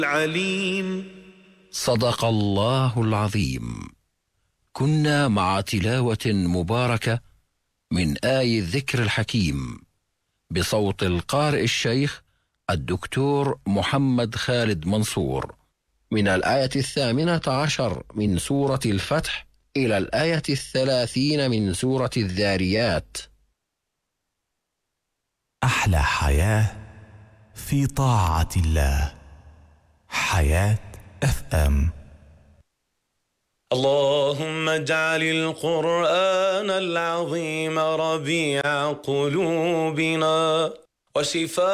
العليم. صدق الله العظيم. كنا مع تلاوة مباركة من آي الذكر الحكيم بصوت القارئ الشيخ الدكتور محمد خالد منصور، من الآية 18 من سورة الفتح إلى الآية 30 من سورة الذاريات. أحلى حياة في طاعة الله. حياة FM. اللهم اجعل القرآن العظيم ربيع قلوبنا وشفاء